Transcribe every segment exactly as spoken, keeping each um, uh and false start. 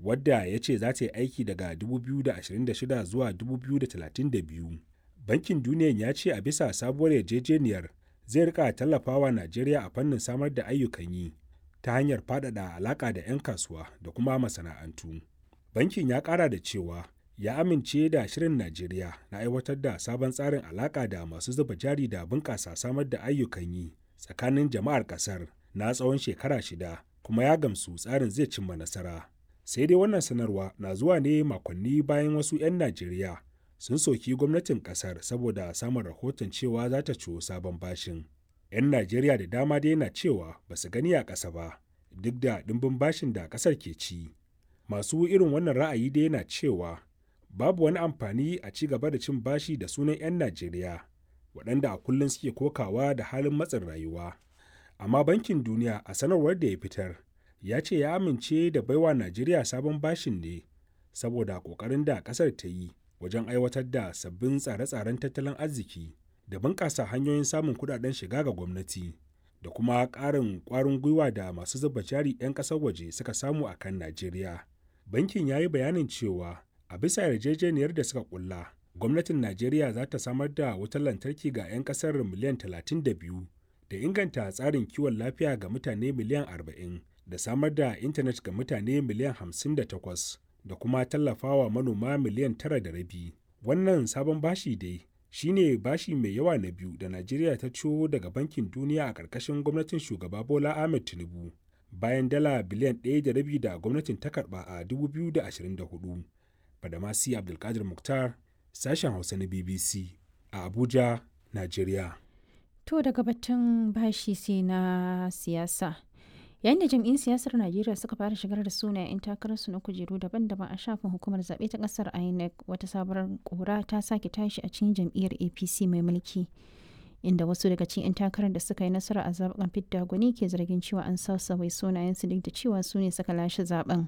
wadda ya ce za ta yi aiki daga dubu biyu da ashirin da shida zuwa dubu biyu da talatin da biyu. Bankin Duniyan ya ce a bisa sabuwar yarjejeniyar zai rika tallafawa Najeriya a fannin samar da ayyukan yi ta hanyar faɗaɗa alaƙa da 'yan kasuwa da kuma masana'antu. Bankin ya ƙara da cewa ya amince da shirin Najeriya na aiwatar da sabon tsarin alaƙa da masu zuba jari da bunƙasa samar da ayyukan yi tsakanin jama'ar ƙasar na tsawon shekara shida, kuma ya gamsu tsarin zai cimma nasara. Sai dai wannan sanarwa na zuwa ne makonni bayan wasu 'yan Najeriya sun soki gwamnatin ƙasar saboda samun rahoton cewa za ta ciwo sabon bashin. 'Yan Najeriya da dama dai na cewa ba su gani a ƙasa ba, duk da ɗimbin bashin da ƙasar ke ci. Masu irin wannan ra'ayi dai na cewa babu wani amfani a ci gaba da cin bashi da sunan 'yan Najeriya, waɗanda a kullum suke kokawa da halin matsin rayuwa. Amma Bankin Duniya a sanarwar da ya fitar ya ce ya amince da baiwa Najeriya sabon bashin ne saboda ƙoƙarin da ƙasar ta yi wajen aiwatar da sabbin tsare-tsaren tattalin arziki da bunƙasa hanyoyin samun kuɗaɗen shiga ga gwamnati da kuma ƙarin ƙwarin gwiwa da masu zuba jari 'yan ƙasar waje suka samu a kan Najeriya. Bankin ya yi bayanin cewa a bisa yarjejeniyar da suka ƙulla, gwamnatin Najeriya za ta samar da wutar lantarki ga 'yan ƙasar miliyan talatin da biyu da inganta tsarin kiwon lafiya ga mutane miliyan arba'in da samar da intanet ga mutane miliyan hamsin da takwas da kuma tallafawa manoma miliyan tara da rabi. Wannan sabon bashi dai shi ne bashi mai yawa na biyu da Najeriya ta ciwo daga Bankin Duniya a ƙarƙashin gwamnatin shugaba Bola Ahmed Tinubu, bayan dala biliyan ɗaya da rabi da gwamnatin ta karɓa a dubu biyu da ashirin da hudu. Badamasi Abdulkadir Mukhtar, sashen Hausa na B B C a Abuja, Najeriya. To daga batun bashi sai na siyasa. Yayin da jam'in siyasar Najeriya suka fara shigar da sunayen 'yan takararsu na kujeru daban-daban a shafin hukumar zaɓe ta ƙasar I N E C, wata sabuwar ƙura ta sake tashi a cikin jam'iyyar A P C mai mulki, inda wasu daga cikin 'yan takarar da suka yi nasara a zaɓen fidda gwani ke zargin cewa an sassauya sunayensu duk da cewa su ne suka lashe zaɓen.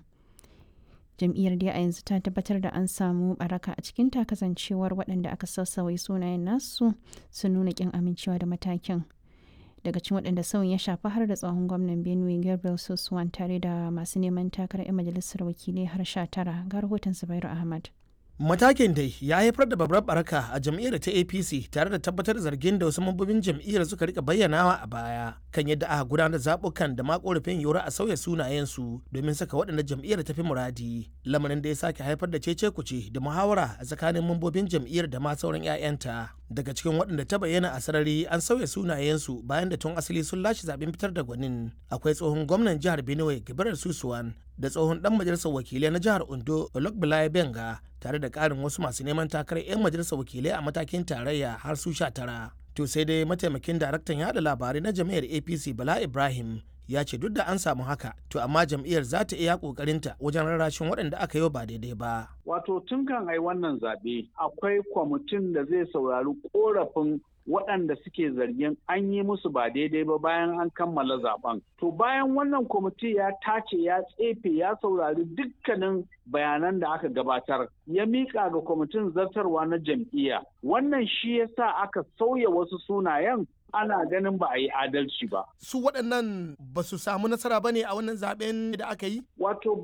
Jam'iyyar dai a yanzu ta tabbatar da an samu baraka a cikin ta kasancewar waɗanda aka sassauya sunayen nasu sun nuna ƙin amincewa da matakin. Daga cikin waɗanda sauyin ya shafi har da tsohon gwamnan Benue Gabriel Soswan tare da masu neman takarar 'yan majalisar wakilai har sha tara, ga rahoton Zubairu Ahmad. Matakin dai ya haifar da babbar baraka a jam'iyyar ta A P C tare da tabbatar da zargin da wasu mambobin jam'iyyar suka rika bayyanawa a baya kan yadda aka gudanar zaɓukan da ma korafin yora a sauya sunayensu domin saka waɗanda jam'iyyar ta fi muradi, lamarin da ya sake haifar da cece kuce da muhawara a tsakanin mambobin jam'iyyar da ma sauran 'ya'yanta. Daga cikin waɗanda ta bayyana a sarari an sauya sunayensu bayan da tun asali sun lashe zaɓen fitar da gwanin, akwai tsohon gwamnan jihar Benue Gabriel Soswan da tsohon dan majalisar wakilai na jihar Ondo Olokbalaye Benga, tare da ƙarin wasu masu neman takarar 'yan majalisar wakilai a matakin tarayya har su sha tara. To sai dai mataimakin daraktan yada labarai na jam'iyyar A P C Bala Ibrahim ya ce duk da an samu haka, to amma jam'iyyar za ta iya kokarinta wajen rarrashin waɗanda aka yi ba daidai ba. Wato tun kan ai wannan zaɓe akwai kwamitin da zai saurari korafin waɗanda suke zargin an yi musu ba daidai ba bayan an kammala zaben. To bayan wannan kwamiti ya tace ya tsefe ya saurari dukkanin bayanan da aka gabatar ya miƙa ga kwamitin zartarwa na jam'iyya. Wannan shi yasa aka sauya wasu sunayen, ana ganin ba a yi adalci ba. Su waɗannan ba su samu nasara ba ne a wannan zaben da aka yi? Wato